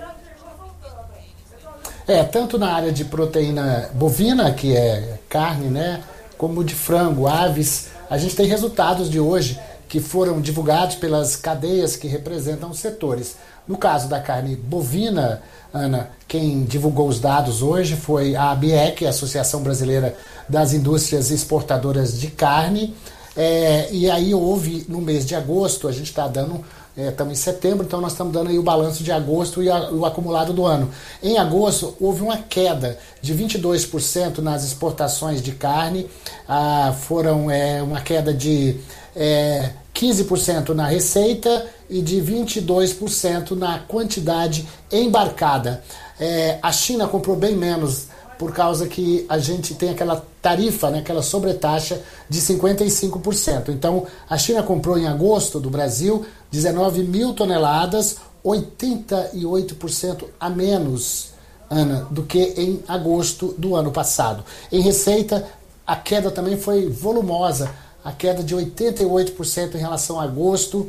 É, tanto na área de proteína bovina, que é carne, né, como de frango, aves. A gente tem resultados de hoje que foram divulgados pelas cadeias que representam os setores. No caso da carne bovina, Ana, quem divulgou os dados hoje foi a ABIEC, a Associação Brasileira das Indústrias Exportadoras de Carne. É, e aí houve, no mês de agosto, a gente está dando... Estamos é, em setembro, então nós estamos dando aí o balanço de agosto e a, o acumulado do ano. Em agosto, houve uma queda de vinte e dois por cento nas exportações de carne, ah, foram é, uma queda de é, quinze por cento na receita e de vinte e dois por cento na quantidade embarcada. É, a China comprou bem menos, por causa que a gente tem aquela tarifa, né, aquela sobretaxa de cinquenta e cinco por cento. Então, a China comprou em agosto do Brasil dezenove mil toneladas, oitenta e oito por cento a menos, Ana, do que em agosto do ano passado. Em receita, a queda também foi volumosa, a queda de oitenta e oito por cento em relação a agosto.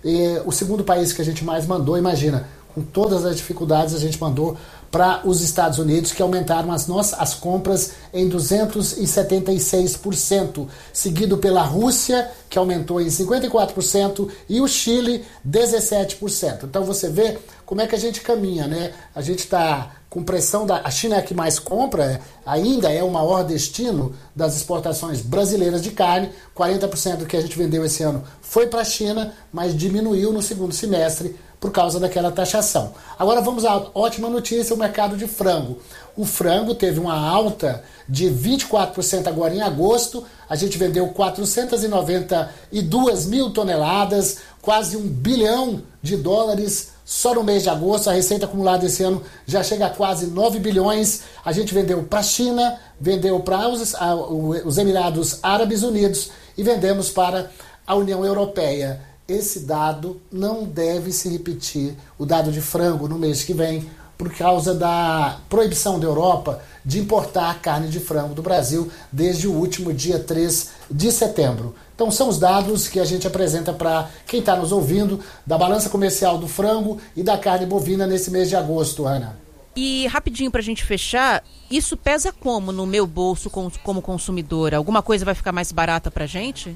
E o segundo país que a gente mais mandou, imagina, com todas as dificuldades, a gente mandou para os Estados Unidos, que aumentaram as, nossas, as compras em duzentos e setenta e seis por cento, seguido pela Rússia, que aumentou em cinquenta e quatro por cento, e o Chile, dezessete por cento. Então você vê como é que a gente caminha, né? A gente está com pressão da... A China é a que mais compra, ainda é o maior destino das exportações brasileiras de carne. quarenta por cento do que a gente vendeu esse ano foi para a China, mas diminuiu no segundo semestre por causa daquela taxação. Agora vamos à ótima notícia, o mercado de frango. O frango teve uma alta de vinte e quatro por cento agora em agosto, a gente vendeu quatrocentas e noventa e duas mil toneladas, quase um bilhão de dólares só no mês de agosto. A receita acumulada esse ano já chega a quase nove bilhões. A gente vendeu para a China, vendeu para os, os Emirados Árabes Unidos e vendemos para a União Europeia. Esse dado não deve se repetir, o dado de frango, no mês que vem, por causa da proibição da Europa de importar carne de frango do Brasil desde o último dia três de setembro. Então são os dados que a gente apresenta para quem está nos ouvindo da balança comercial do frango e da carne bovina nesse mês de agosto, Ana. E rapidinho para a gente fechar, isso pesa como no meu bolso como consumidora? Alguma coisa vai ficar mais barata para a gente?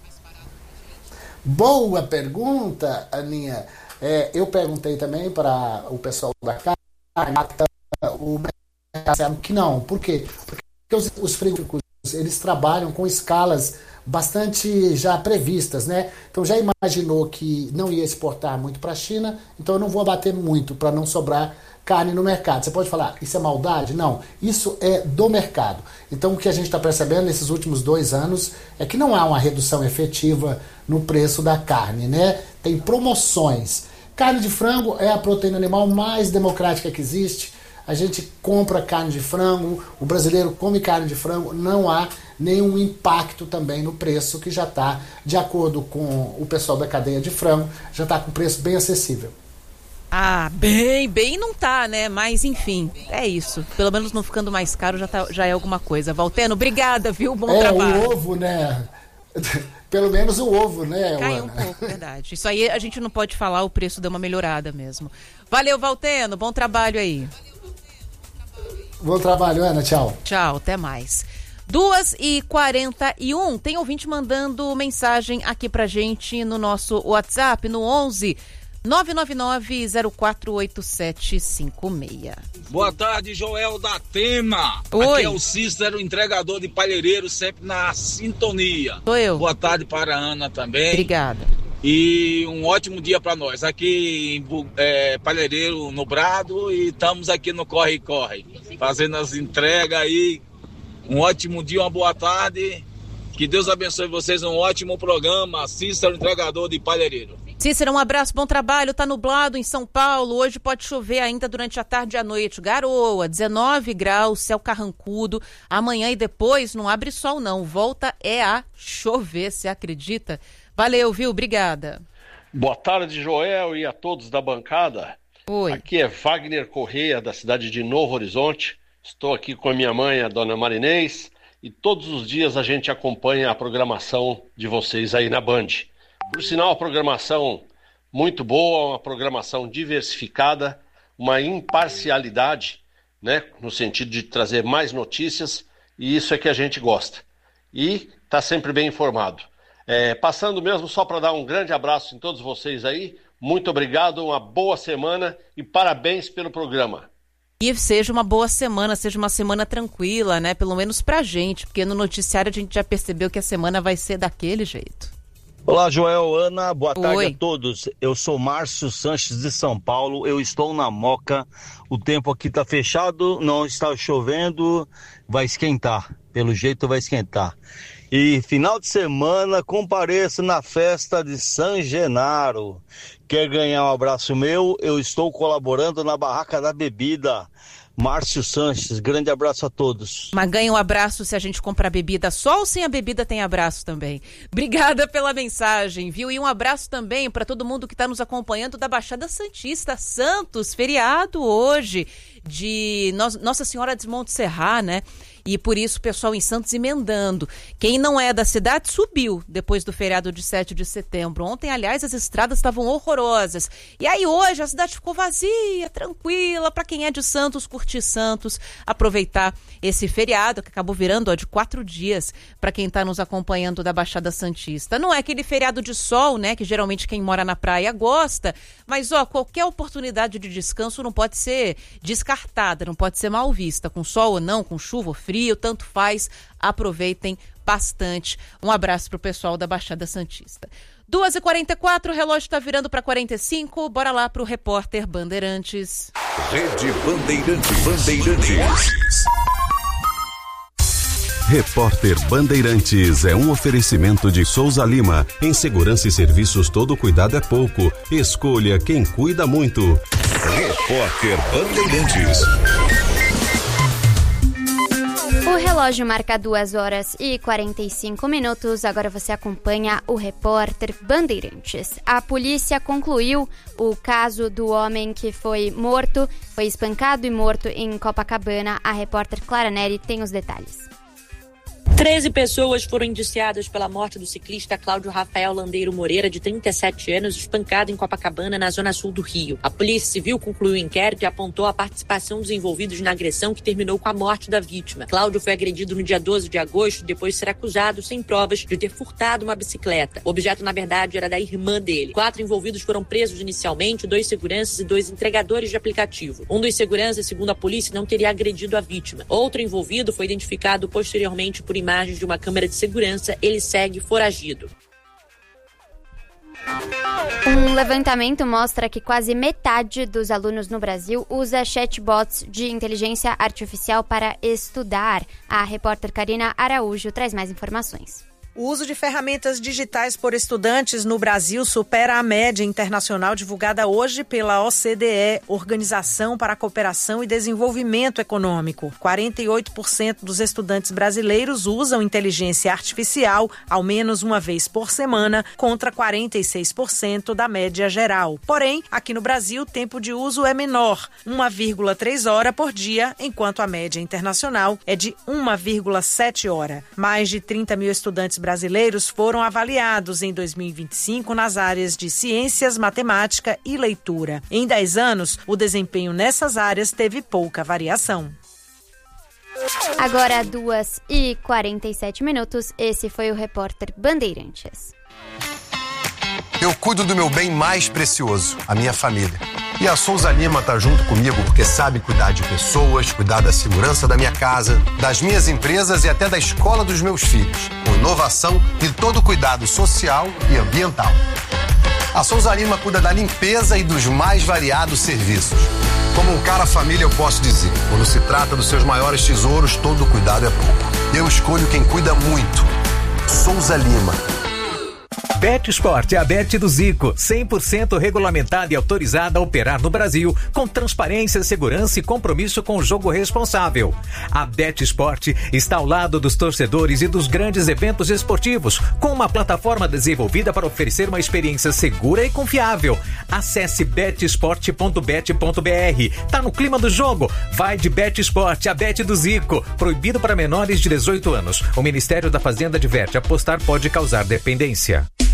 Boa pergunta, Aninha. É, eu perguntei também para o pessoal da carne, o mercado que não. Por quê? Porque os, os frigoríficos, eles trabalham com escalas bastante já previstas, né? Então já imaginou que não ia exportar muito para a China, então eu não vou abater muito para não sobrar carne no mercado. Você pode falar, isso é maldade? Não, isso é do mercado. Então o que a gente está percebendo nesses últimos dois anos é que não há uma redução efetiva no preço da carne, né? Tem promoções. Carne de frango é a proteína animal mais democrática que existe. A gente compra carne de frango, o brasileiro come carne de frango, não há nenhum impacto também no preço, que já está, de acordo com o pessoal da cadeia de frango, já está com preço bem acessível. Ah, bem, bem não tá, né? Mas enfim, é isso. Pelo menos não ficando mais caro já, tá, já é alguma coisa. Valteno, obrigada, viu? Bom é, trabalho. É, o ovo, né? Pelo menos o ovo, né, caiu um pouco, verdade. Isso aí a gente não pode falar, o preço deu uma melhorada mesmo. Valeu, Valteno, bom trabalho aí. Bom trabalho, Ana, tchau. Tchau, até mais. duas e quarenta e um, tem ouvinte mandando mensagem aqui pra gente no nosso WhatsApp, no onze nove nove nove zero quatro oito sete cinco seis. Boa tarde, Joel da Tema. Oi. Aqui é o Cícero, entregador de Palheireiro, sempre na sintonia. Sou eu. Boa tarde para a Ana também. Obrigada. E um ótimo dia para nós. Aqui em é, Palheireiro, no Brado, e estamos aqui no Corre Corre, fazendo as entregas aí. Um ótimo dia, uma boa tarde. Que Deus abençoe vocês, um ótimo programa. Cícero, entregador de Palheireiro. Cícero, um abraço, bom trabalho. Tá nublado em São Paulo. Hoje pode chover ainda durante a tarde e a noite. Garoa, dezenove graus, céu carrancudo. Amanhã e depois não abre sol, não. Volta é a chover, você acredita? Valeu, viu? Obrigada. Boa tarde, Joel, e a todos da bancada. Oi. Aqui é Wagner Correia, da cidade de Novo Horizonte. Estou aqui com a minha mãe, a dona Marinês, e todos os dias a gente acompanha a programação de vocês aí na Band. Por sinal, a programação muito boa, uma programação diversificada, uma imparcialidade, né, no sentido de trazer mais notícias, e isso é que a gente gosta. E está sempre bem informado. É, passando mesmo só para dar um grande abraço em todos vocês aí, muito obrigado, uma boa semana e parabéns pelo programa. E seja uma boa semana, seja uma semana tranquila, né, pelo menos pra gente, porque no noticiário a gente já percebeu que a semana vai ser daquele jeito. Olá, Joel, Ana, boa tarde Oi. a todos. Eu sou Márcio Sanches de São Paulo, eu estou na Moca, o tempo aqui está fechado, não está chovendo, vai esquentar, pelo jeito vai esquentar. E final de semana compareço na festa de São Genaro. Quer ganhar um abraço meu? Eu estou colaborando na Barraca da Bebida. Márcio Sanches, grande abraço a todos. Mas ganha um abraço se a gente comprar bebida só ou sem a bebida tem abraço também. Obrigada pela mensagem, viu? E um abraço também para todo mundo que está nos acompanhando da Baixada Santista, Santos, feriado hoje de Nossa Senhora de Monte Serra, né? E por isso o pessoal em Santos emendando. Quem não é da cidade subiu depois do feriado de sete de setembro. Ontem, aliás, as estradas estavam horrorosas. E aí hoje a cidade ficou vazia, tranquila, para quem é de Santos, curtir Santos, aproveitar esse feriado que acabou virando ó, de quatro dias para quem está nos acompanhando da Baixada Santista. Não é aquele feriado de sol, né, que geralmente quem mora na praia gosta, mas ó, qualquer oportunidade de descanso não pode ser descartada, não pode ser mal vista, com sol ou não, com chuva ou frio, tanto faz, aproveitem bastante. Um abraço pro pessoal da Baixada Santista. duas e quarenta e quatro, o relógio está virando para quarenta e cinco, bora lá pro repórter Bandeirantes. Rede Bandeirantes. Bandeirantes. Repórter Bandeirantes é um oferecimento de Souza Lima. Em segurança e serviços todo cuidado é pouco. Escolha quem cuida muito. Repórter Bandeirantes. O relógio marca duas horas e quarenta e cinco minutos. Agora você acompanha o repórter Bandeirantes. A polícia concluiu o caso do homem que foi morto, foi espancado e morto em Copacabana. A repórter Clara Neri tem os detalhes. treze pessoas foram indiciadas pela morte do ciclista Cláudio Rafael Landeiro Moreira, de trinta e sete anos, espancado em Copacabana, na zona sul do Rio. A Polícia Civil concluiu o inquérito e apontou a participação dos envolvidos na agressão que terminou com a morte da vítima. Cláudio foi agredido no dia doze de agosto, depois de ser acusado, sem provas, de ter furtado uma bicicleta. O objeto, na verdade, era da irmã dele. Quatro envolvidos foram presos inicialmente, dois seguranças e dois entregadores de aplicativo. Um dos seguranças, segundo a polícia, não teria agredido a vítima. Outro envolvido foi identificado posteriormente por imagens de uma câmera de segurança. Ele segue foragido. Um levantamento mostra que quase metade dos alunos no Brasil usa chatbots de inteligência artificial para estudar. A repórter Karina Araújo traz mais informações. O uso de ferramentas digitais por estudantes no Brasil supera a média internacional divulgada hoje pela O C D E, Organização para a Cooperação e Desenvolvimento Econômico. quarenta e oito por cento dos estudantes brasileiros usam inteligência artificial ao menos uma vez por semana, contra quarenta e seis por cento da média geral. Porém, aqui no Brasil, o tempo de uso é menor, uma vírgula três hora por dia, enquanto a média internacional é de uma vírgula sete hora. Mais de trinta mil estudantes brasileiros foram avaliados em dois mil e vinte e cinco nas áreas de ciências, matemática e leitura. Em dez anos, o desempenho nessas áreas teve pouca variação. Agora, duas e quarenta e sete minutos, esse foi o repórter Bandeirantes. Eu cuido do meu bem mais precioso, a minha família. E a Souza Lima tá junto comigo porque sabe cuidar de pessoas, cuidar da segurança da minha casa, das minhas empresas e até da escola dos meus filhos, com inovação e todo cuidado social e ambiental. A Souza Lima cuida da limpeza e dos mais variados serviços. Como um cara família, eu posso dizer, quando se trata dos seus maiores tesouros, todo cuidado é pouco. Eu escolho quem cuida muito. Souza Lima. BetSport é a Bet do Zico, cem por cento regulamentada e autorizada a operar no Brasil, com transparência, segurança e compromisso com o jogo responsável. A BetSport está ao lado dos torcedores e dos grandes eventos esportivos, com uma plataforma desenvolvida para oferecer uma experiência segura e confiável. Acesse bet sport ponto bet ponto b r. Tá no clima do jogo? Vai de BetSport, a Bet do Zico. Proibido para menores de dezoito anos. O Ministério da Fazenda adverte: apostar pode causar dependência.